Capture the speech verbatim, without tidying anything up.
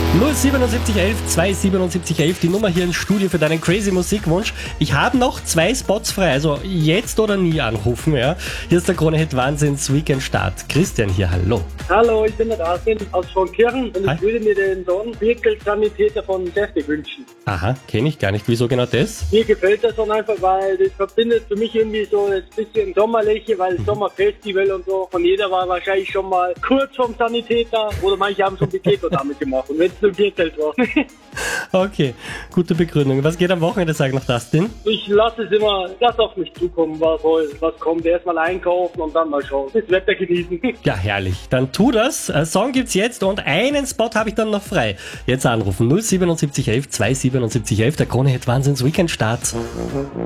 null siebenundsiebzig elf zweihundertsiebenundsiebzig elf, die Nummer hier ins Studio für deinen crazy Musikwunsch. Ich habe noch zwei Spots frei, also jetzt oder nie anrufen, ja. Hier ist der Krone-Hit Wahnsinns Weekend Start. Christian hier, hallo. Hallo, ich bin der Rasen aus Schwankirchen und Hi. ich würde mir den Song Birkel-Sanitäter von Seftig wünschen. Aha, kenne ich gar nicht. Wieso genau das? Mir gefällt das Song einfach, weil das verbindet für mich irgendwie so ein bisschen Sommerliche, weil Sommerfestival und so. Und jeder war wahrscheinlich schon mal kurz vom Sanitäter oder manche haben so ein Paket damit gemacht. Und wenn es nur Birkel war. Okay, gute Begründung. Was geht am Wochenende, sag noch Dustin? Ich lasse es immer, lass auf mich zukommen, was soll, was kommt. Erstmal einkaufen und dann mal schauen. Das Wetter genießen. Ja, herrlich. Dann tu das. Äh, Song gibt's jetzt und einen Spot habe ich dann noch frei. Jetzt anrufen null siebenundsiebzig elf zweihundertsiebenundsiebzig elf, der Krone-Hit Wahnsinns Weekend Start.